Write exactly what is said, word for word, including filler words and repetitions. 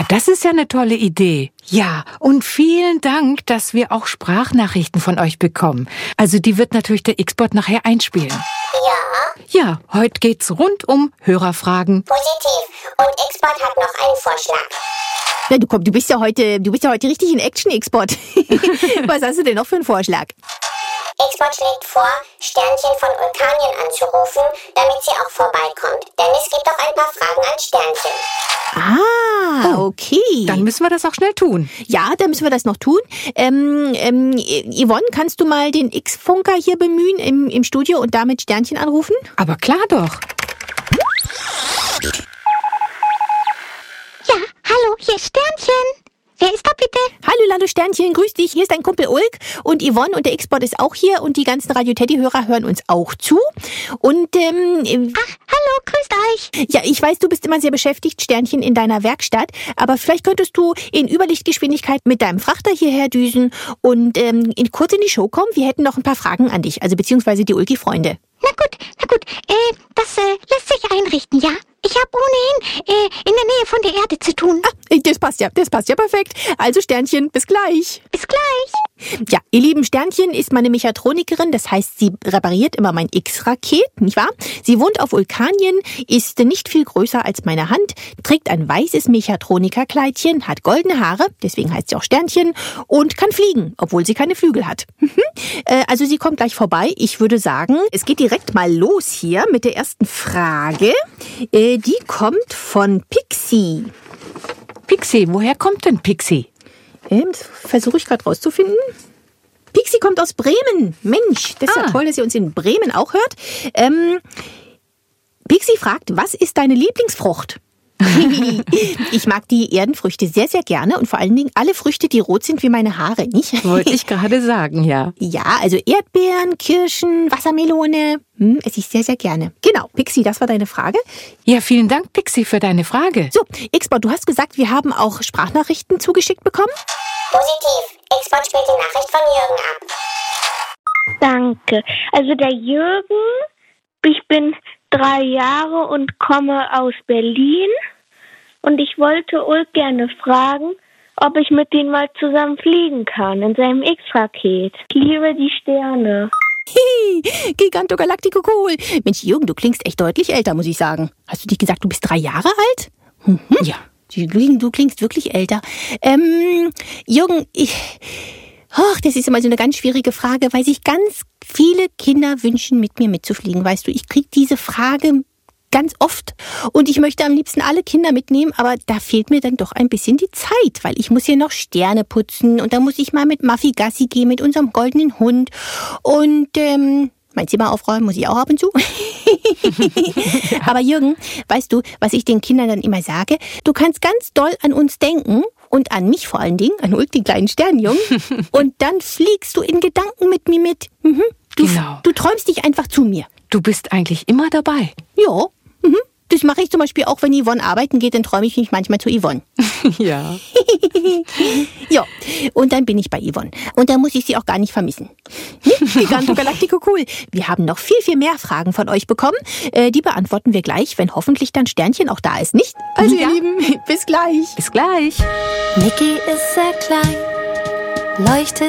Ja, das ist ja eine tolle Idee. Ja, und vielen Dank, dass wir auch Sprachnachrichten von euch bekommen. Also die wird natürlich der X-Bot nachher einspielen. Ja. Ja, heute geht's rund um Hörerfragen. Positiv. Und X-Bot hat noch einen Vorschlag. Na, du komm, du bist ja heute, du bist ja heute richtig in Action, X-Bot. Was hast du denn noch für einen Vorschlag? X-Bot schlägt vor, Sternchen von Ulkanien anzurufen, damit sie auch vorbeikommt. Denn es gibt auch ein paar Fragen an Sternchen. Ah, okay. Dann müssen wir das auch schnell tun. Ja, dann müssen wir das noch tun. Ähm, ähm, Yvonne, kannst du mal den X-Funker hier bemühen im, im Studio und damit Sternchen anrufen? Aber klar doch. Ja, hallo, hier ist Sternchen. Wer ist da bitte? Hallo, Lalo Sternchen, grüß dich. Hier ist dein Kumpel Ulk und Yvonne und der X-Bot ist auch hier und die ganzen Radio-Teddy-Hörer hören uns auch zu. Und, ähm... Ach, hallo, grüßt euch. Ja, ich weiß, du bist immer sehr beschäftigt, Sternchen, in deiner Werkstatt, aber vielleicht könntest du in Überlichtgeschwindigkeit mit deinem Frachter hierher düsen und ähm, in, kurz in die Show kommen. Wir hätten noch ein paar Fragen an dich, also beziehungsweise die Ulki-Freunde. Na gut, na gut, äh, das äh, lässt sich einrichten, ja? Ich habe ohnehin äh, in der Nähe von der Erde zu tun. Ah, das passt ja, das passt ja perfekt. Also Sternchen, bis gleich. Bis gleich. Ja, ihr lieben, Sternchen ist meine Mechatronikerin, das heißt, sie repariert immer mein X-Raket, nicht wahr? Sie wohnt auf Vulkanien, ist nicht viel größer als meine Hand, trägt ein weißes Mechatronikerkleidchen, hat goldene Haare, deswegen heißt sie auch Sternchen, und kann fliegen, obwohl sie keine Flügel hat. äh, also sie kommt gleich vorbei. Ich würde sagen, es geht direkt mal los hier mit der ersten Frage. Äh, die kommt von Pixie. Pixie, woher kommt denn Pixie? Ähm, das versuche ich gerade rauszufinden. Pixie kommt aus Bremen. Mensch, das ist Ah. ja toll, dass ihr uns in Bremen auch hört. Ähm, Pixie fragt, was ist deine Lieblingsfrucht? Ich mag die Erdenfrüchte sehr, sehr gerne und vor allen Dingen alle Früchte, die rot sind wie meine Haare, nicht? Wollte ich gerade sagen, ja. Ja, also Erdbeeren, Kirschen, Wassermelone, hm, esse ich sehr, sehr gerne. Genau, Pixie, das war deine Frage. Ja, vielen Dank, Pixie, für deine Frage. So, X-Bot, du hast gesagt, wir haben auch Sprachnachrichten zugeschickt bekommen. Positiv. X-Bot spielt die Nachricht von Jürgen ab. Danke. Also der Jürgen, ich bin drei Jahre und komme aus Berlin und ich wollte Ulk gerne fragen, ob ich mit denen mal zusammen fliegen kann in seinem X-Raket. Ich liebe die Sterne. Hihi, Gigantogalactico cool. Mensch, Jürgen, du klingst echt deutlich älter, muss ich sagen. Hast du nicht gesagt, du bist drei Jahre alt? Mhm. Ja. Jürgen, du klingst wirklich älter. Ähm, Jürgen, ich... Ach, das ist immer so eine ganz schwierige Frage, weil sich ganz viele Kinder wünschen, mit mir mitzufliegen. Weißt du, ich kriege diese Frage ganz oft und ich möchte am liebsten alle Kinder mitnehmen, aber da fehlt mir dann doch ein bisschen die Zeit, weil ich muss hier noch Sterne putzen und da muss ich mal mit Muffy Gassi gehen, mit unserem goldenen Hund und ähm, mein Zimmer aufräumen muss ich auch ab und zu. Aber Jürgen, weißt du, was ich den Kindern dann immer sage? Du kannst ganz doll an uns denken und an mich vor allen Dingen, an Ulk, den kleinen Sternjungen. Und dann fliegst du in Gedanken mit mir mit. Mhm. Du, Genau. du träumst dich einfach zu mir. Du bist eigentlich immer dabei. Ja, mhm. Das mache ich zum Beispiel auch, wenn Yvonne arbeiten geht, dann träume ich mich manchmal zu Yvonne. Ja. Ja, und dann bin ich bei Yvonne. Und dann muss ich sie auch gar nicht vermissen. Gigantogalactico cool. Wir haben noch viel, viel mehr Fragen von euch bekommen. Äh, die beantworten wir gleich, wenn hoffentlich dann Sternchen auch da ist, nicht? Also Ja. ihr Lieben, bis gleich. Bis gleich. Mickey ist sehr klein, leuchtet